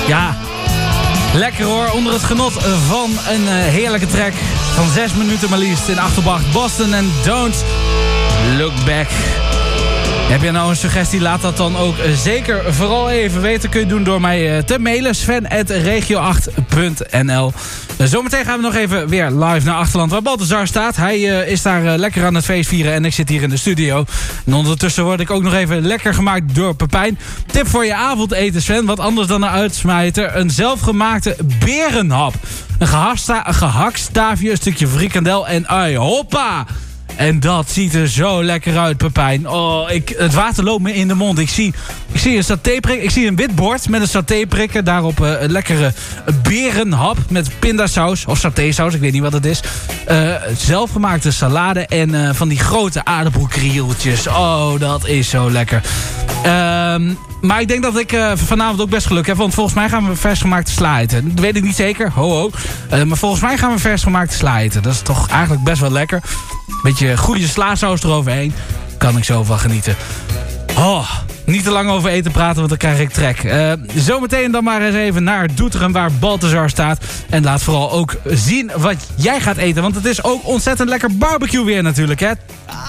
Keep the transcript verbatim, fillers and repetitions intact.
Ja, lekker hoor. Onder het genot van een uh, heerlijke track van zes minuten maar liefst in achterbacht. Boston en Don't Look Back. Heb je nou een suggestie? Laat dat dan ook zeker vooral even weten. Kun je doen door mij te mailen. Sven at regio acht punt n l. Zometeen gaan we nog even weer live naar Achterland waar Balthazar staat. Hij uh, is daar uh, lekker aan het feest vieren en ik zit hier in de studio. En ondertussen word ik ook nog even lekker gemaakt door Pepijn. Tip voor je avondeten, Sven. Wat anders dan een uitsmijter. Een zelfgemaakte berenhap. Een, gehasta- een gehaktstaafje, een stukje frikandel en ui. Hoppa! En dat ziet er zo lekker uit, Pepijn. Oh, ik, het water loopt me in de mond. Ik zie, ik zie een satéprik. Ik zie een wit bord met een satéprikker. Daarop uh, een lekkere berenhap met pindasaus. Of satésaus, ik weet niet wat het is. Uh, zelfgemaakte salade en uh, van die grote aardappelkrieltjes. Oh, dat is zo lekker. Um, maar ik denk dat ik uh, vanavond ook best geluk heb. Want volgens mij gaan we versgemaakte sla eten. Dat weet ik niet zeker. Ho, ho. Uh, maar volgens mij gaan we versgemaakte sla eten. Dat is toch eigenlijk best wel lekker. Beetje goede slaasaus eroverheen. Kan ik zo van genieten. Oh, niet te lang over eten praten, want dan krijg ik trek. Uh, zometeen dan maar eens even naar Doetinchem waar Balthazar staat. En laat vooral ook zien wat jij gaat eten. Want het is ook ontzettend lekker barbecue weer natuurlijk, hè?